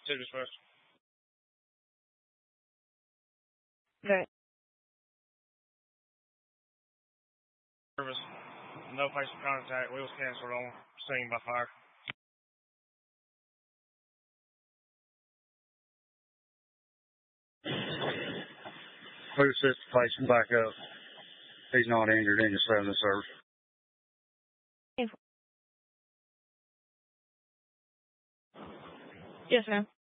2 dispatch. Okay. Service. No face of contact. Wheels canceled on scene by fire. Who sits the patient back up? He's not injured in the 7 service. Yes, ma'am.